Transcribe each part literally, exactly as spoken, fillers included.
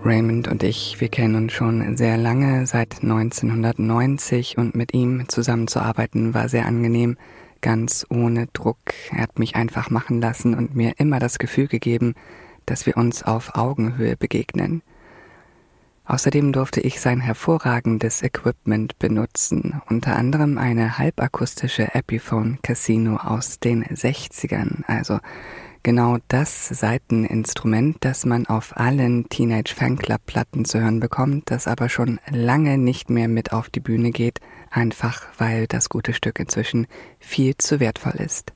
Raymond und ich, wir kennen uns schon sehr lange, seit neunzehnhundertneunzig, und mit ihm zusammenzuarbeiten war sehr angenehm, ganz ohne Druck. Er hat mich einfach machen lassen und mir immer das Gefühl gegeben, dass wir uns auf Augenhöhe begegnen. Außerdem durfte ich sein hervorragendes Equipment benutzen, unter anderem eine halbakustische Epiphone Casino aus den sechzigern, also genau das Saiteninstrument, das man auf allen Teenage Fanclub Platten zu hören bekommt, das aber schon lange nicht mehr mit auf die Bühne geht, einfach weil das gute Stück inzwischen viel zu wertvoll ist.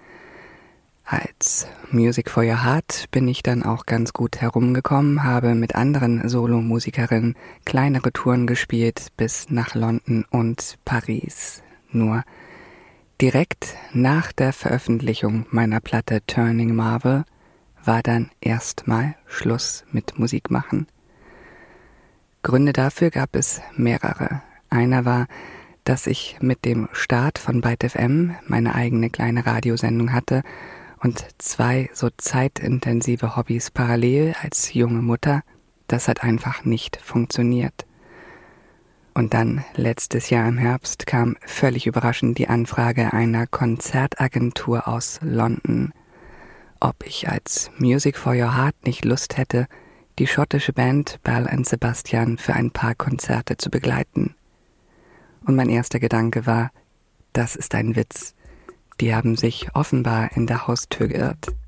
Als Music for Your Heart bin ich dann auch ganz gut herumgekommen, habe mit anderen Solomusikerinnen kleinere Touren gespielt bis nach London und Paris. Nur direkt nach der Veröffentlichung meiner Platte Turning Marvel war dann erstmal Schluss mit Musik machen. Gründe dafür gab es mehrere. Einer war, dass ich mit dem Start von Byte F M meine eigene kleine Radiosendung hatte und zwei so zeitintensive Hobbys parallel als junge Mutter, das hat einfach nicht funktioniert. Und dann, letztes Jahr im Herbst, kam völlig überraschend die Anfrage einer Konzertagentur aus London, ob ich als Music for Your Heart nicht Lust hätte, die schottische Band Belle and Sebastian für ein paar Konzerte zu begleiten. Und mein erster Gedanke war, das ist ein Witz. Die haben sich offenbar in der Haustür geirrt.